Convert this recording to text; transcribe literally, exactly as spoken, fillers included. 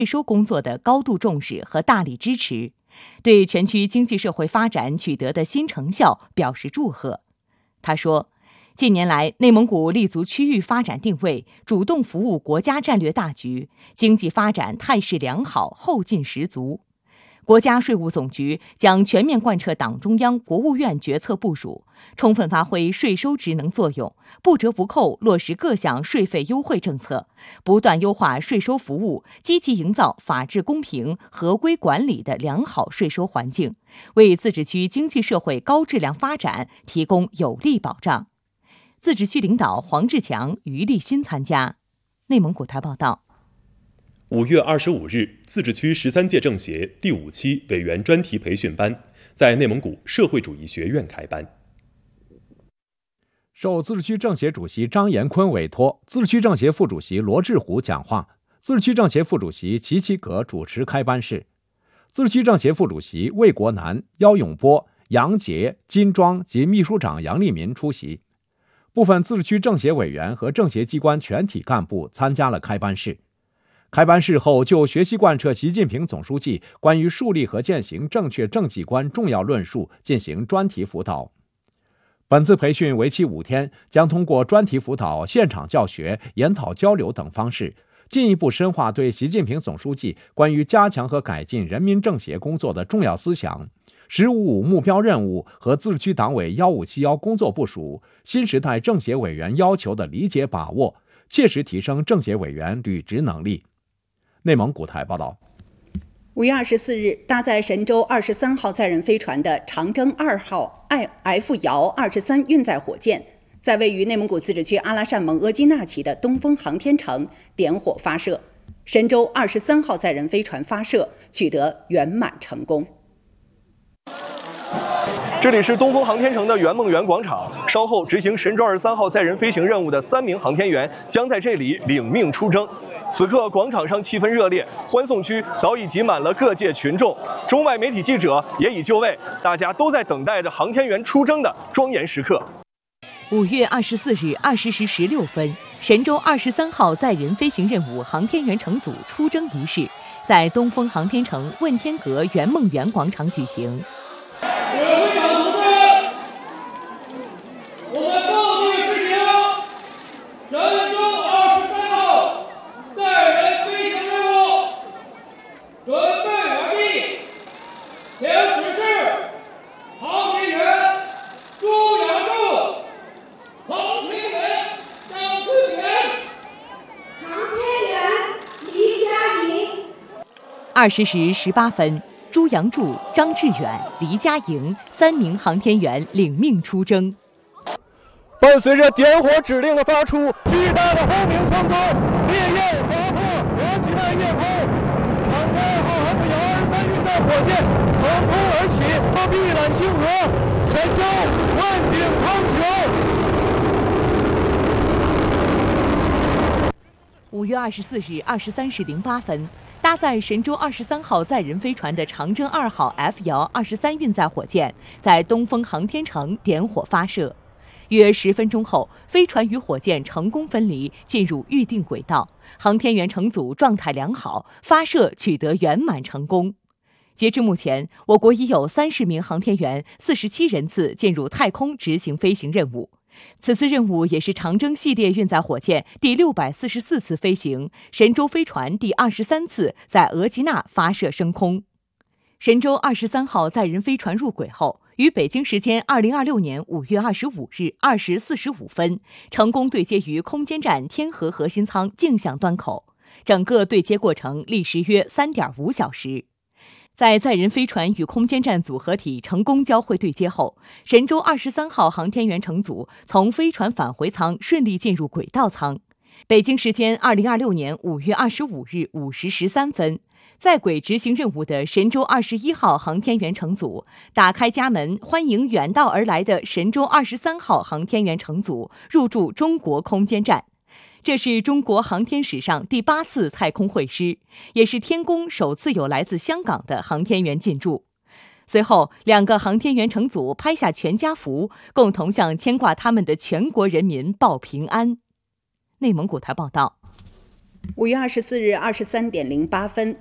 税收工作的高度重视和大力支持，对全区经济社会发展取得的新成效表示祝贺。他说，近年来，内蒙古立足区域发展定位，主动服务国家战略大局，经济发展态势良好，后劲十足。国家税务总局将全面贯彻党中央、国务院决策部署，充分发挥税收职能作用，不折不扣落实各项税费优惠政策，不断优化税收服务，积极营造法治公平、合规管理的良好税收环境，为自治区经济社会高质量发展提供有力保障。自治区领导黄志强、于立新参加。内蒙古台报道。 五月二十五日，自治区十三届政协第五期委员专题培训班在内蒙古社会主义学院开班。 受自治区政协主席张延坤委托，自治区政协副主席罗志虎讲话，自治区政协副主席齐齐格主持开班式。自治区政协副主席魏国南、姚永波、杨杰、金庄及秘书长杨立民出席。部分自治区政协委员和政协机关全体干部参加了开班式。开班式后，就学习贯彻习近平总书记关于树立和践行正确政绩观重要论述进行专题辅导。本次培训为期五天，将通过专题辅导、现场教学、研讨交流等方式，进一步深化对习近平总书记关于加强和改进人民政协工作的重要思想、十五五目标任务和自治区党委一五七一工作部署、新时代政协委员要求的理解把握，切实提升政协委员履职能力。内蒙古台报道。 五月二十四日，搭载神舟二十三号载人飞船的长征二号 F 遥二十三运载火箭，在位于内蒙古自治区阿拉善盟额济纳旗的东风航天城点火发射，神舟二十三号载人飞船发射取得圆满成功。 这里是东风航天城的圆梦园广场，稍后执行神舟二十三号载人飞行任务的三名航天员将在这里领命出征。此刻广场上气氛热烈，欢送区早已挤满了各界群众，中外媒体记者也已就位，大家都在等待着航天员出征的庄严时刻。 五月二十四日二十时十六分，神舟二十三号载人飞行任务航天员乘组出征仪式在东风航天城问天阁圆梦园广场举行。二十时十八分，朱杨柱、张志远、黎佳莹三名航天员领命出征。 伴随着点火指令的发出，巨大的轰鸣声中，烈焰划破额济纳夜空，长征二号 F 遥二十三运载火箭腾空而起，碧揽星河，神舟问鼎苍穹。 五月二十四日二十三时零八分。搭载神舟二十三号载人飞船的长征二号 F 遥二十三运载火箭在东风航天城点火发射，约十分钟后，飞船与火箭成功分离，进入预定轨道，航天员乘组状态良好，发射取得圆满成功。截至目前，我国已有三十名航天员、四十七人次进入太空执行飞行任务。此次任务也是长征系列运载火箭第六百四十四次飞行，神舟飞船第二十三次在额济纳发射升空。神舟二十三号载人飞船入轨后，于北京时间二零二六年五月二十五日二时四十五分，成功对接于空间站天河核心舱径向端口，整个对接过程历时约三点五小时。在载人飞船与空间站组合体成功交会对接后，神舟二十三号航天员乘组从飞船返回舱顺利进入轨道舱。北京时间二零二六年五月二十五日五时十三分，在轨执行任务的神舟二十一号航天员乘组打开家门，欢迎远道而来的神舟二十三号航天员乘组入驻中国空间站。这是中国航天史上第八次太空会师，也是天宫首次有来自香港的航天员进驻。随后，两个航天员乘组拍下全家福，共同向牵挂他们的全国人民报平安。内蒙古台报道。 五月二十四日二十三点零八分，